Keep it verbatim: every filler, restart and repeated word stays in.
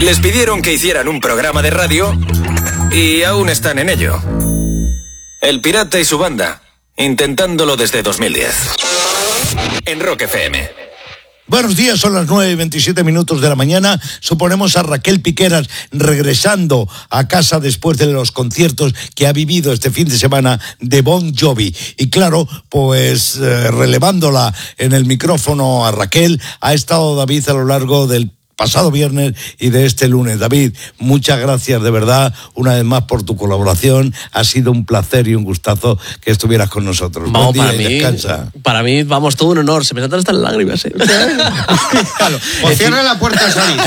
Les pidieron que hicieran un programa de radio y aún están en ello. El Pirata y su banda, intentándolo desde dos mil diez. En Rock F M. Buenos días, son las nueve y veintisiete minutos de la mañana. Suponemos a Raquel Piqueras regresando a casa después de los conciertos que ha vivido este fin de semana de Bon Jovi. Y claro, pues eh, relevándola en el micrófono a Raquel, ha estado David a lo largo del pasado viernes y de este lunes. David, muchas gracias de verdad una vez más por tu colaboración. Ha sido un placer y un gustazo que estuvieras con nosotros. Vamos, Buen día para y mí, descansa. Para mí, vamos, todo un honor. Se me saltan hasta las lágrimas. ¿eh? Claro, o cierra la puerta a salir.